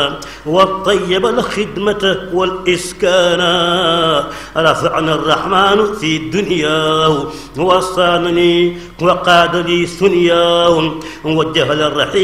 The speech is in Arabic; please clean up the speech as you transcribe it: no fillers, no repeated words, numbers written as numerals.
والطيب الخدمة والإسكان رفعنا الرحمن في الدنيا وصانني وقاد لي ثنيا وجه للرحيم